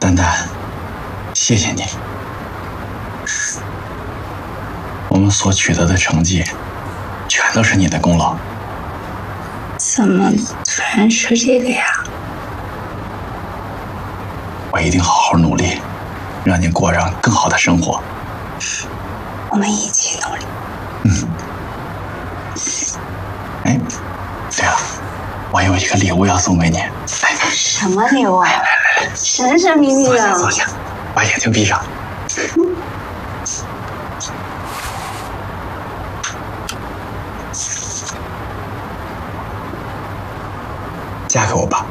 丹丹，谢谢你，我们所取得的成绩，全都是你的功劳。 怎么突然说这个呀？ 我一定好好努力，让你过上更好的生活。 我们一起努力。 哎，对了，我有一个礼物要送给你。 什么礼物啊？神神秘秘的。 坐下，把眼睛闭上。嫁给我吧。